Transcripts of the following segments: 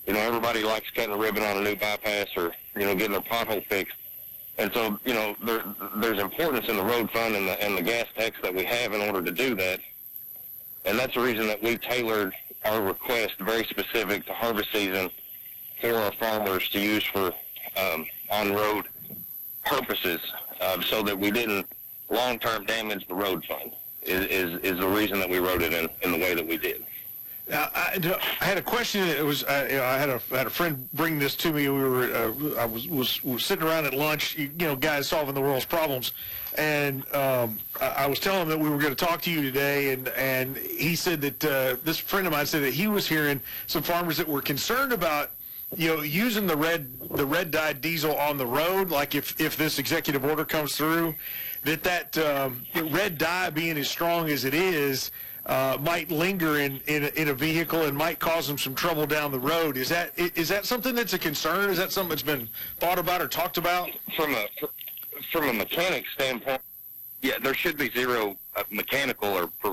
everybody likes cutting a ribbon on a new bypass or, getting their pothole fixed. And so, there's importance in the road fund and the gas tax that we have in order to do that. And that's the reason that we tailored our request very specific to harvest season for our farmers to use for on-road purposes, so that we didn't long-term damage the road fund is the reason that we wrote it in the way that we did. Now, I had a question. It was I had a friend bring this to me. I was sitting around at lunch, guys solving the world's problems, and I was telling him that we were going to talk to you today, and he said that this friend of mine said that he was hearing some farmers that were concerned about using the red dyed diesel on the road, like if this executive order comes through, that red dye being as strong as it is might linger in a vehicle and might cause them some trouble down the road. Is that something that's a concern? Is that something that's been thought about or talked about? From a mechanic standpoint, yeah, there should be zero mechanical or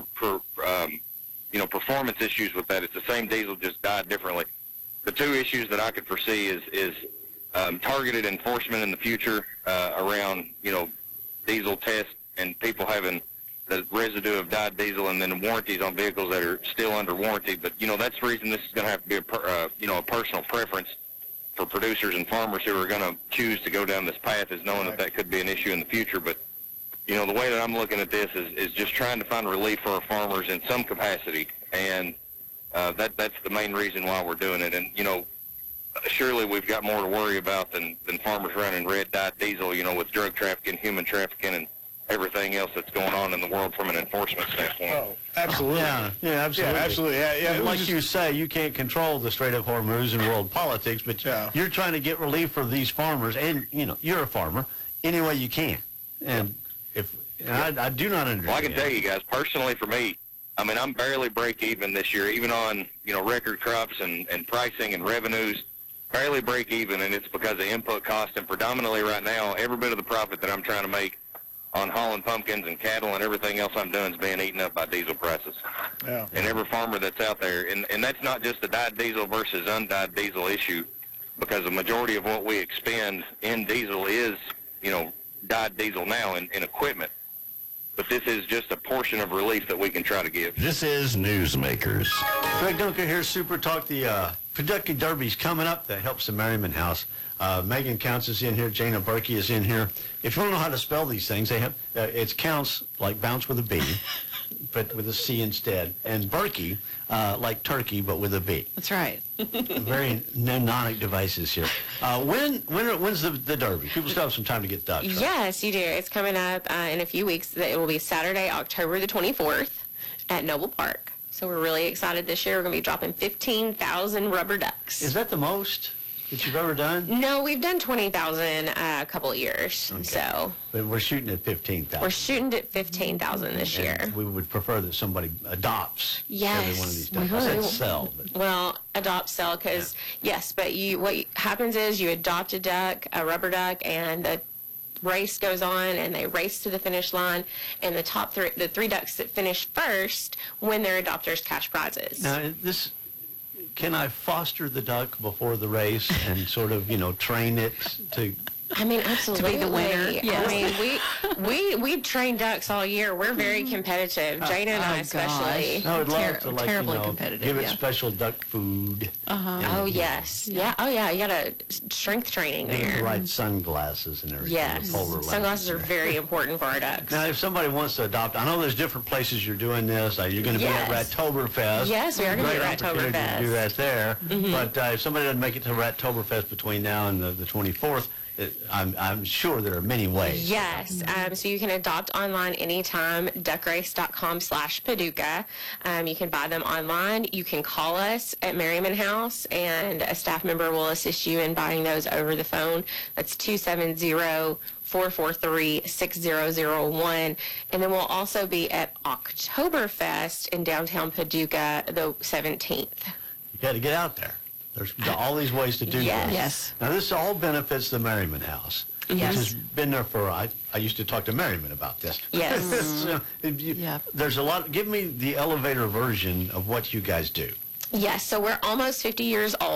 performance issues with that. It's the same diesel, just dyed differently. The two issues that I could foresee is targeted enforcement in the future around diesel tests and people having the residue of dyed diesel, and then warranties on vehicles that are still under warranty. But that's the reason this is going to have to be a personal preference for producers and farmers who are going to choose to go down this path, is knowing that could be an issue in the future. But the way that I'm looking at this is just trying to find relief for our farmers in some capacity, and that's the main reason why we're doing it. And surely we've got more to worry about than farmers running red dyed diesel, with drug trafficking, human trafficking, and everything else that's going on in the world from an enforcement standpoint. Oh, absolutely. Yeah, absolutely. Yeah, absolutely. Yeah, like you say, you can't control the Strait of Hormuz and world politics, but you're trying to get relief for these farmers, and you're a farmer any way you can. And I do not understand. Well, I can tell you guys, personally for me, I'm barely break even this year, even on record crops and pricing and revenues. Barely break even, and it's because of input cost, and predominantly right now, every bit of the profit that I'm trying to make on hauling pumpkins and cattle and everything else I'm doing is being eaten up by diesel prices. Yeah. And every farmer that's out there, and that's not just the dyed diesel versus undyed diesel issue, because the majority of what we expend in diesel is, dyed diesel now in equipment. But this is just a portion of relief that we can try to give. This is Newsmakers. Greg Duncan here, Super Talk. The Kentucky Derby's coming up. That helps the Merriman House. Megan Counts is in here. Jana Berkey is in here. If you don't know how to spell these things, they have it's Counts like bounce with a B, but with a C instead. And Berkey like turkey, but with a B. That's right. Very mnemonic devices here. When's the Derby? People still have some time to get ducks, right? Yes, you do. It's coming up in a few weeks. It will be Saturday, October the 24th at Noble Park. So we're really excited this year. We're going to be dropping 15,000 rubber ducks. Is that the most that you've ever done? No, we've done 20,000 a couple of years. Okay. So but we're shooting at 15,000. We're shooting at 15,000 this year. We would prefer that somebody adopts yes. every one of these ducks. I said sell. But. Well, adopt, sell, because yes, but what happens is you adopt a duck, a rubber duck, and the race goes on, and they race to the finish line, and the three ducks that finish first win their adopters' cash prizes. Now, can I foster the duck before the race and sort of, train it to... Absolutely. To be the winner. Yes. We train ducks all year. We're very competitive. Jada and I especially. I would love to, terribly competitive, give it special duck food. Oh, yes. Yeah. Oh, yeah. You got a strength training there. The right sunglasses and everything. Yes. Sunglasses are very important for our ducks. Now, if somebody wants to adopt, I know there's different places you're doing this. You're going to be at Rattoberfest. Yes, we are going to be at Rattoberfest. To do that there. Mm-hmm. But if somebody doesn't make it to Rattoberfest between now and the 24th, I'm sure there are many ways. Yes. So you can adopt online anytime, duckrace.com/Paducah. You can buy them online. You can call us at Merriman House, and a staff member will assist you in buying those over the phone. That's 270-443-6001. And then we'll also be at Oktoberfest in downtown Paducah the 17th. You got to get out there. There's all these ways to do yes. this. Yes. Now, this all benefits the Merriman House, which has been there for, I used to talk to Merriman about this. Yes. So, there's a lot. Give me the elevator version of what you guys do. Yes, so we're almost 50 years old.